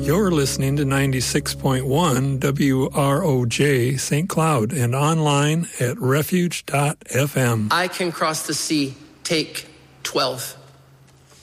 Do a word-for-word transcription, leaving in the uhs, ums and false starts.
You're listening to ninety-six point one W R O J Saint Cloud and online at refuge dot f m. I can cross the sea. Take twelve.